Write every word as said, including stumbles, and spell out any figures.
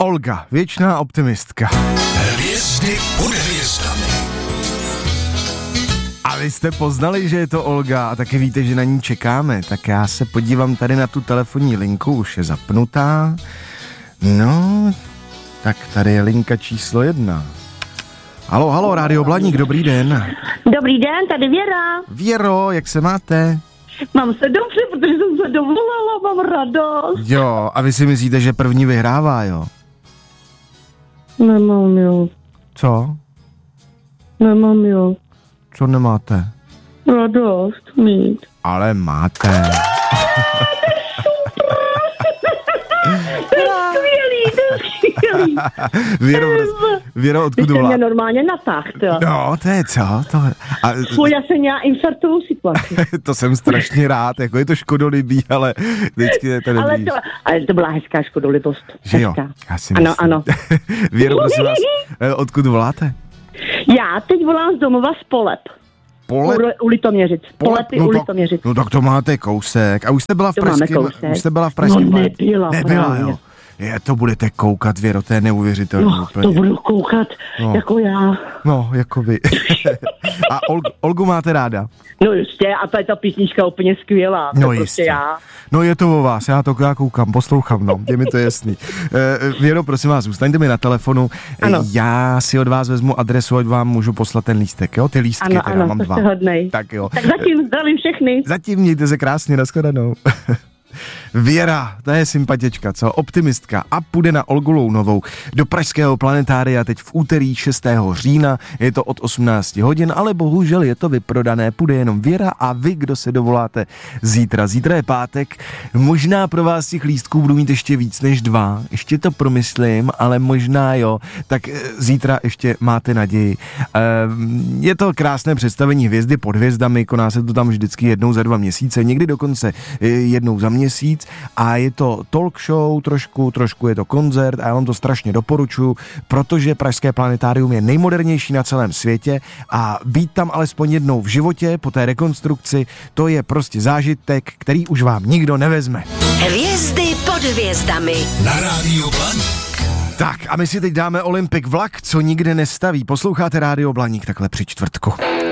Olga, věčná optimistka. Hvězdy pod hvězdami. A vy jste poznali, že je to Olga a taky víte, že na ní čekáme. Tak já se podívám tady na tu telefonní linku, už je zapnutá. No, tak tady je linka číslo jedna. Halo, halo, Rádio Blaník, dobrý den. Dobrý den, tady Věra. Věro, jak se máte? Mám se dobře, protože jsem se dovolala, mám radost. Jo, a vy si myslíte, že první vyhrává, jo? Nemám jo. Co? Nemám jo. Co nemáte? Radost mít. Ale máte. To je skvělý, to je skvělý. Věro, Věro, odkud Vy jste volá? mě normálně natáhl, to. No, to je co? To je... A... Fuj, já jsem měla infarktovou situaci. To jsem strašně rád, jako je to škodolibý, ale vždycky je to ale, nevíš. to, ale to byla hezká škodolibost. Že jo? Hezká. Já si ano, myslím. ano. Věro, prosím vás, odkud voláte? Já teď volám z domova z Polep. Polep? U, u Litoměřic. Polepy no u tak, Litoměřic. no tak to máte kousek. A už jste byla v To máme pražském, kousek. už jste byla v pražském. No nebyla, Nebyla, právě. jo. Je, to budete koukat, Věro, to je neuvěřitelné. No, to budu koukat No. jako já. No, jako vy. A Olgu, Olgu máte ráda? No jistě, a ta, ta písnička úplně skvělá. No to jistě. Prostě já. No je to o vás, já to já koukám, poslouchám, no, je mi to jasný. E, Věro, prosím vás, zůstaňte mi na telefonu. Ano. E, já si od vás vezmu adresu, ať vám můžu poslat ten lístek, jo? Ty lístky Ano, teda, ano, mám to dva. jste hodnej. Tak jo. Tak zatím zdravím všechny. Zatím mějte se krásně, nashledanou. Věra, to je sympatička, co? Optimistka a půjde na Olgu Lounovou do pražského planetária teď v úterý šestého října, je to od osmnácti hodin, ale bohužel je to vyprodané, půjde jenom Věra a vy, kdo se dovoláte zítra. Zítra je pátek, možná pro vás těch lístků budu mít ještě víc než dva, ještě to promyslím, ale možná jo, tak zítra ještě máte naději. Je to krásné představení Hvězdy pod hvězdami, koná se to tam vždycky jednou za dva měsíce, někdy dokonce jednou za měsíc a je to talk show trošku, trošku je to koncert a já vám to strašně doporučuji, protože pražské planetárium je nejmodernější na celém světě a být tam alespoň jednou v životě po té rekonstrukci, to je prostě zážitek, který už vám nikdo nevezme. Hvězdy pod hvězdami. Na Rádiu Blaník. Tak a my si teď dáme Olympic vlak, co nikde nestaví. Posloucháte Rádio Blaník takhle při čtvrtku.